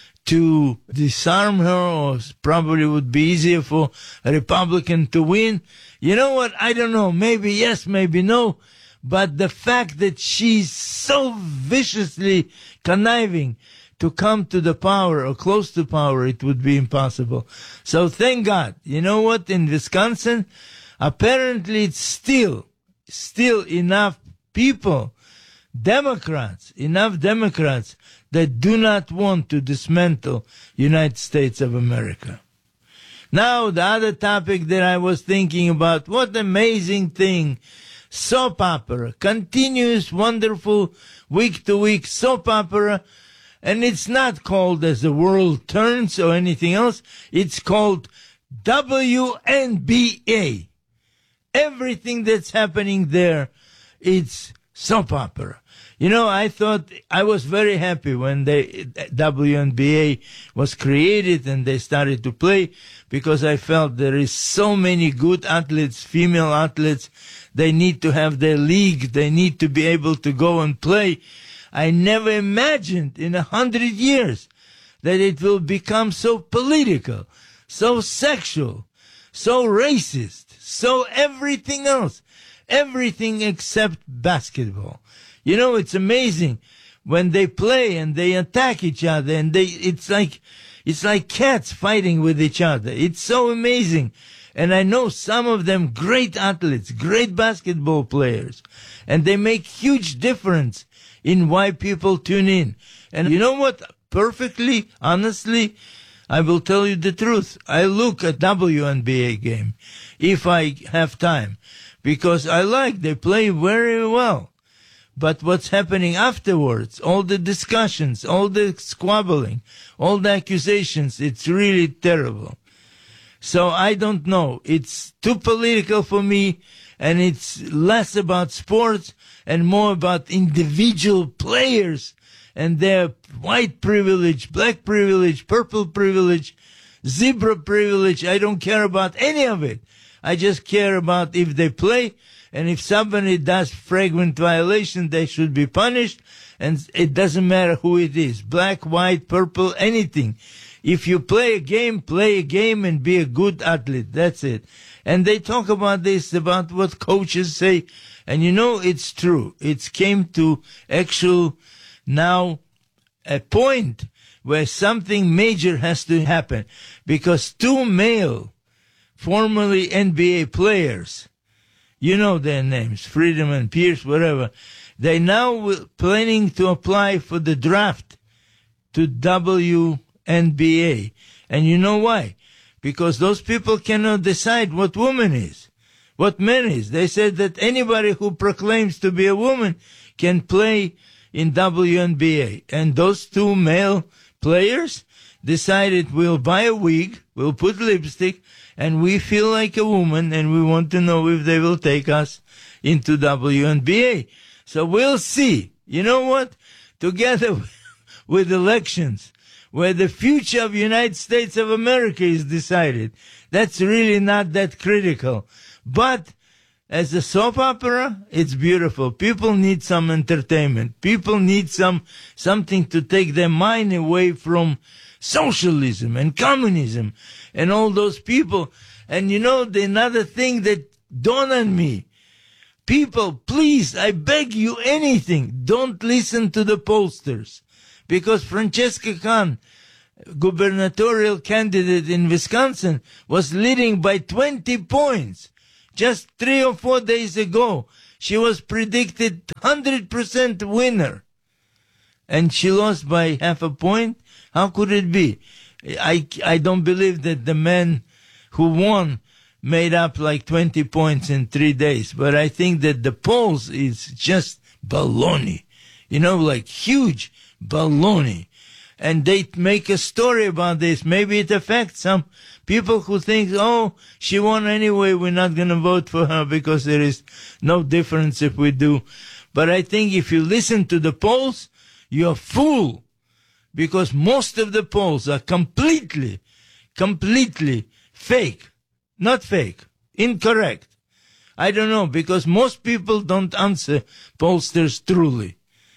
to disarm her, or probably would be easier for a Republican to win. You know what? I don't know. Maybe yes, maybe no. But the fact that she's so viciously conniving to come to the power or close to power, it would be impossible. So thank God. You know what? In Wisconsin, apparently it's still, still enough people, Democrats, enough Democrats that do not want to dismantle United States of America. Now, the other topic that I was thinking about, what amazing thing, soap opera, continuous, wonderful, week-to-week soap opera, and it's not called As the World Turns or anything else, it's called W N B A. Everything that's happening there, it's soap opera. You know, I thought, I was very happy when they, W N B A was created and they started to play, because I felt there is so many good athletes, female athletes. They need to have their league. They need to be able to go and play. I never imagined in a hundred years that it will become so political, so sexual, so racist, so everything else, everything except basketball. You know, it's amazing when they play and they attack each other, and they, it's like, it's like cats fighting with each other. It's so amazing. And I know some of them great athletes, great basketball players, and they make huge difference in why people tune in. And you know what? Perfectly, honestly, I will tell you the truth. I look at W N B A game if I have time, because I like, they play very well. But what's happening afterwards, all the discussions, all the squabbling, all the accusations, it's really terrible. So I don't know. It's too political for me, and it's less about sports and more about individual players and their white privilege, black privilege, purple privilege, zebra privilege. I don't care about any of it. I just care about if they play, and if somebody does flagrant violation, they should be punished, and it doesn't matter who it is, black, white, purple, anything. If you play a game, play a game and be a good athlete. That's it. And they talk about this, about what coaches say, and you know, it's true. It came to actual now a point where something major has to happen, because two male, formerly N B A players, you know their names, Freedom and Pierce, whatever, they now planning to apply for the draft to W N B A. And you know why? Because those people cannot decide what woman is, what man is. They said that anybody who proclaims to be a woman can play in W N B A. And those two male players decided we'll buy a wig, we'll put lipstick, and we feel like a woman, and we want to know if they will take us into W N B A. So we'll see. You know what? Together with elections, where the future of the United States of America is decided, that's really not that critical. But as a soap opera, it's beautiful. People need some entertainment. People need some something to take their mind away from socialism and communism and all those people. And you know, the another thing that dawned on me, people, please, I beg you anything, don't listen to the pollsters. Because Francesca Khan, gubernatorial candidate in Wisconsin, was leading by twenty points. Just three or four days ago, she was predicted one hundred percent winner. And she lost by half a point? How could it be? I, I don't believe that the man who won made up like twenty points in three days. But I think that the polls is just baloney. You know, like huge baloney. And they make a story about this. Maybe it affects some people who think, oh, she won anyway, we're not going to vote for her because there is no difference if we do. But I think if you listen to the polls, you're a fool. Because most of the polls are completely, completely fake. Not fake. Incorrect. I don't know, because most people don't answer pollsters truly.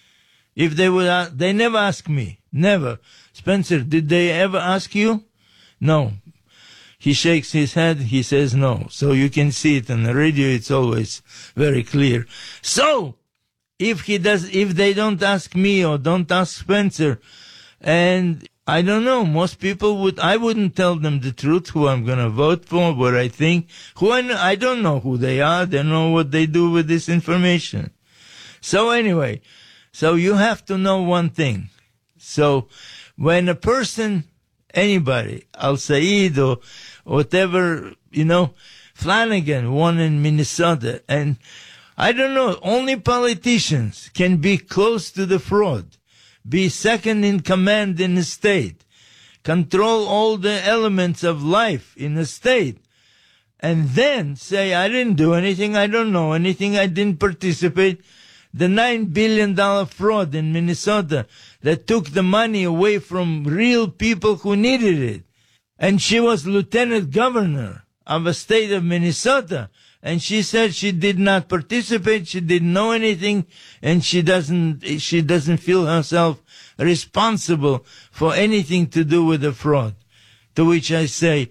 If they would, uh, they never ask me. Never. Spencer, did they ever ask you? No. He shakes his head. He says no. So you can see it on the radio. It's always very clear. So, if he does, if they don't ask me or don't ask Spencer, and I don't know, most people would, I wouldn't tell them the truth, who I'm going to vote for, what I think. Who I, I don't know who they are. They don't know what they do with this information. So anyway, so you have to know one thing. So when a person, anybody, Al Said or whatever, you know, Flanagan won in Minnesota, and I don't know, only politicians can be close to the fraud, be second in command in the state, control all the elements of life in the state, and then say, I didn't do anything, I don't know anything, I didn't participate. The nine billion dollars fraud in Minnesota that took the money away from real people who needed it. And she was lieutenant governor of a state of Minnesota. And she said she did not participate, she didn't know anything, and she doesn't, she doesn't feel herself responsible for anything to do with the fraud. To which I say,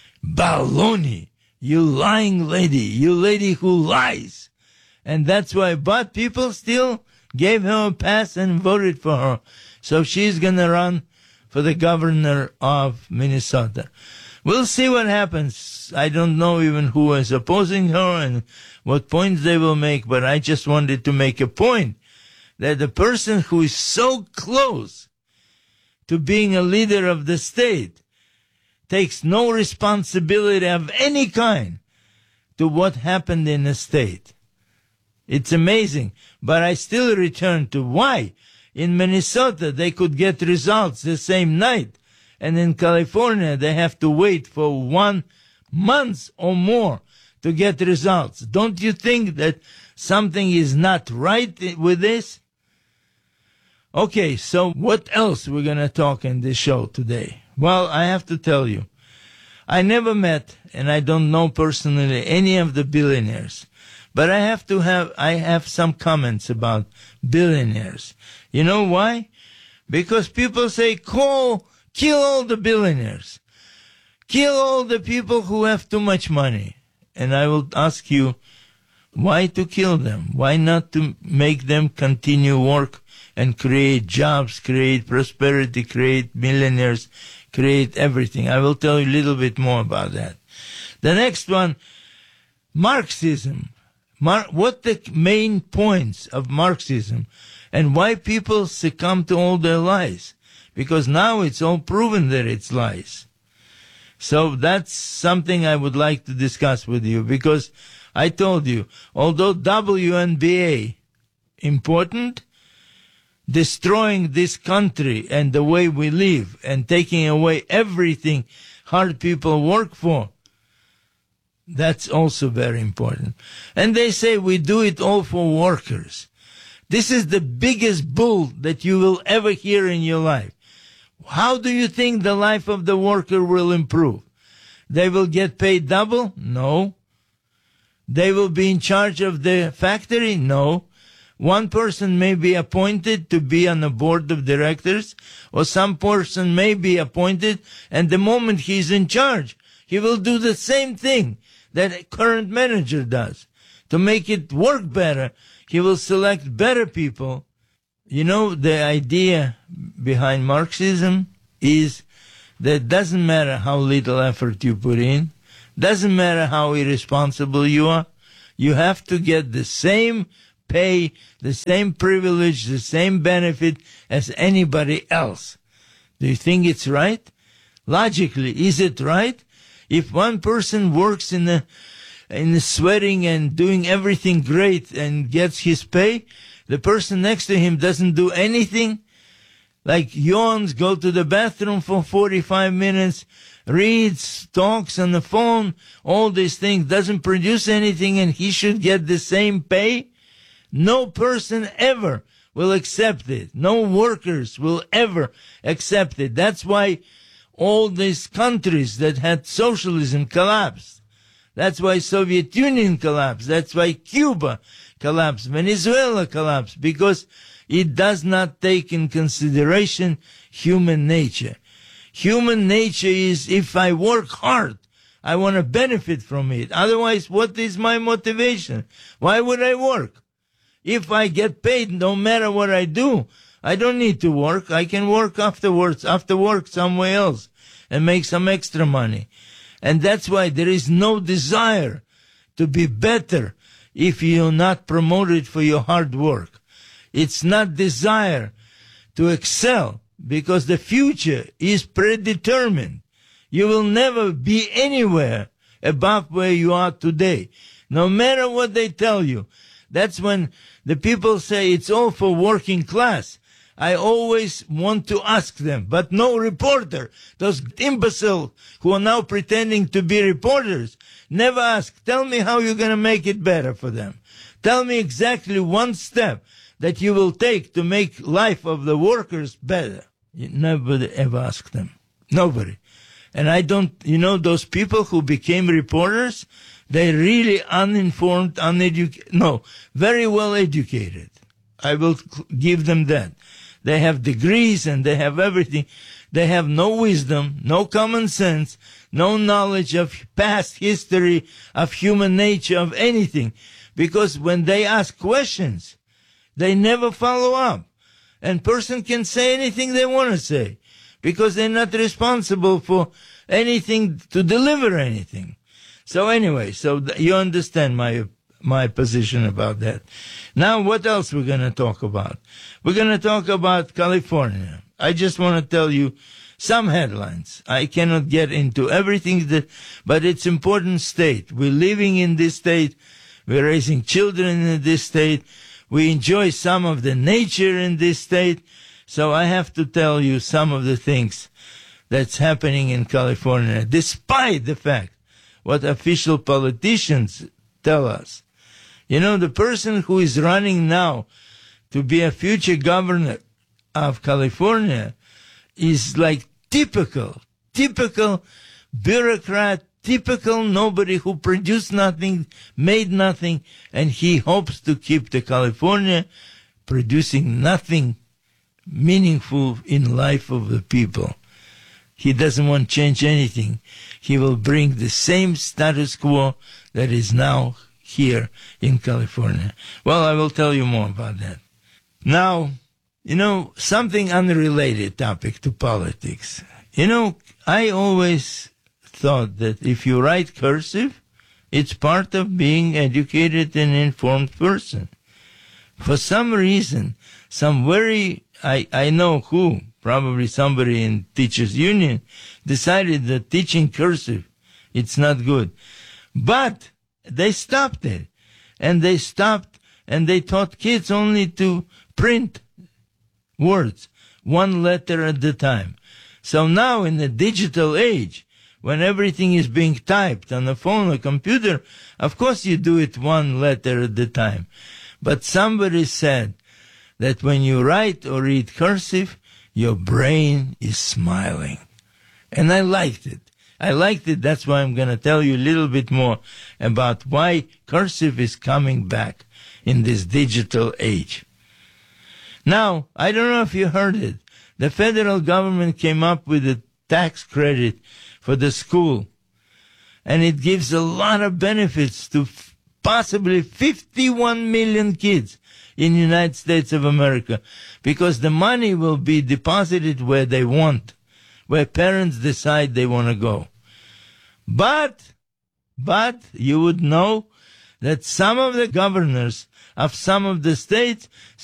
baloney, you lying lady, you lady who lies. And that's why, but people still gave her a pass and voted for her. So she's going to run for the governor of Minnesota. We'll see what happens. I don't know even who is opposing her and what points they will make, but I just wanted to make a point that the person who is so close to being a leader of the state takes no responsibility of any kind to what happened in the state. It's amazing, but I still return to why in Minnesota they could get results the same night, and in California they have to wait for one month or more to get results. Don't you think that something is not right with this? Okay, so what else we're going to talk in this show today? Well, I have to tell you, I never met, and I don't know personally, any of the billionaires. But I have to have, I have some comments about billionaires. You know why? Because people say, call, kill all the billionaires. Kill all the people who have too much money. And I will ask you, why to kill them? Why not to make them continue work and create jobs, create prosperity, create millionaires, create everything? I will tell you a little bit more about that. The next one, Marxism. Mar- what the main points of Marxism and why people succumb to all their lies? Because now it's all proven that it's lies. So that's something I would like to discuss with you, because I told you, although W N B A important, destroying this country and the way we live and taking away everything hard people work for. That's also very important. And they say we do it all for workers. This is the biggest bull that you will ever hear in your life. How do you think the life of the worker will improve? They will get paid double? No. They will be in charge of the factory? No. One person may be appointed to be on the board of directors, or some person may be appointed, and the moment he's in charge, he will do the same thing that a current manager does. To make it work better, he will select better people. You know, the idea behind Marxism is that it doesn't matter how little effort you put in, doesn't matter how irresponsible you are, you have to get the same pay, the same privilege, the same benefit as anybody else. Do you think it's right? Logically, is it right? If one person works in the in the sweating and doing everything great and gets his pay, the person next to him doesn't do anything, like yawns, go to the bathroom for forty-five minutes, reads, talks on the phone, all these things, doesn't produce anything, and he should get the same pay? No person ever will accept it. No workers will ever accept it. That's why all these countries that had socialism collapsed. That's why Soviet Union collapsed. That's why Cuba collapsed. Venezuela collapsed, because it does not take in consideration human nature. Human nature is, if I work hard, I want to benefit from it. Otherwise, what is my motivation? Why would I work? If I get paid no matter what I do, I don't need to work. I can work afterwards, after work somewhere else and make some extra money. And that's why there is no desire to be better if you're not promoted for your hard work. It's not desire to excel, because the future is predetermined. You will never be anywhere above where you are today, no matter what they tell you. That's when the people say it's all for working class. I always want to ask them, but no reporter, those imbeciles who are now pretending to be reporters, never ask, tell me how you're going to make it better for them. Tell me exactly one step that you will take to make life of the workers better. You never ever ask them. Nobody. And I don't, you know, those people who became reporters, they're really uninformed, uneducated, no, very well educated. I will give them that. They have degrees and they have everything. They have no wisdom, no common sense, no knowledge of past history, of human nature, of anything. Because when they ask questions, they never follow up. And person can say anything they want to say, because they're not responsible for anything, to deliver anything. So anyway, so th- you understand my my position about that. Now, what else we're going to talk about? We're going to talk about California. I just want to tell you some headlines. I cannot get into everything, that, but it's important state. We're living in this state. We're raising children in this state. We enjoy some of the nature in this state. So I have to tell you some of the things that's happening in California, despite the fact what official politicians tell us. You know, the person who is running now to be a future governor of California is like typical, typical bureaucrat, typical nobody who produced nothing, made nothing, and he hopes to keep the California producing nothing meaningful in life of the people. He doesn't want to change anything. He will bring the same status quo that is now here in California. Well, I will tell you more about that. Now, you know, something unrelated topic to politics. You know, I always thought that if you write cursive, it's part of being educated and informed person. For some reason, some very, I, I know who, probably somebody in teachers union, decided that teaching cursive, it's not good. But they stopped it. And they stopped and they taught kids only to print words, one letter at a time. So now in the digital age, when everything is being typed on a phone or computer, of course you do it one letter at a time. But somebody said that when you write or read cursive, your brain is smiling. And I liked it. I liked it. That's why I'm going to tell you a little bit more about why cursive is coming back in this digital age. Now, I don't know if you heard it. The federal government came up with a tax credit for the school, and it gives a lot of benefits to f- possibly fifty-one million kids in the United States of America, because the money will be deposited where they want, where parents decide they want to go. But, but you would know that some of the governors of some of the states